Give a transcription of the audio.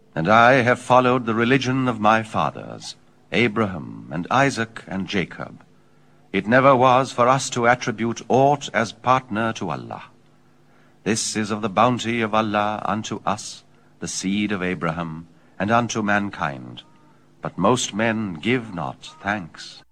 And I have followed the religion of my fathers, Abraham and Isaac and Jacob. It never was for us to attribute aught as partner to Allah. This is of the bounty of Allah unto us, the seed of Abraham, and unto mankind. But most men give not thanks.